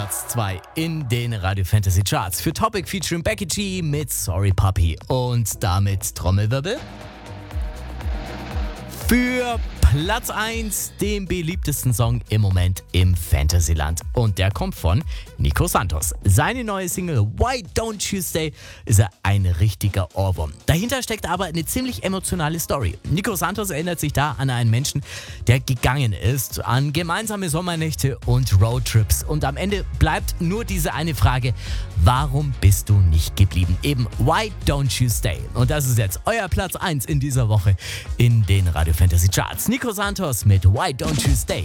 Platz 2 in den Radio Fantasy Charts für Topic featuring Becky G mit Sorry Puppy. Und damit Trommelwirbel. Für Platz 1, den beliebtesten Song im Moment im Fantasyland. Und der kommt von Nico Santos. Seine neue Single Why Don't You Stay ist ein richtiger Ohrwurm. Dahinter steckt aber eine ziemlich emotionale Story. Nico Santos erinnert sich da an einen Menschen, der gegangen ist, an gemeinsame Sommernächte und Roadtrips. Und am Ende bleibt nur diese eine Frage: Warum bist du nicht geblieben? Eben Why Don't You Stay? Und das ist jetzt euer Platz 1 in dieser Woche in den Radio Fantasy Charts. Nico Santos mit Why Don't You Stay.